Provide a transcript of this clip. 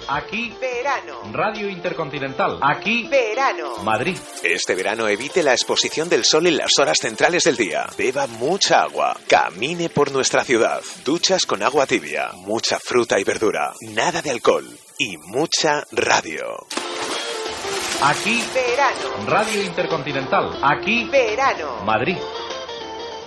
Aquí verano. Radio Intercontinental. Aquí Verano. Madrid. Este verano evite la exposición del sol en las horas centrales del día. Beba mucha agua. Camine por nuestra ciudad. Duchas con agua tibia. Mucha fruta y verdura. Nada de alcohol. Y mucha radio. Aquí Verano. Radio Intercontinental. Aquí Verano. Madrid.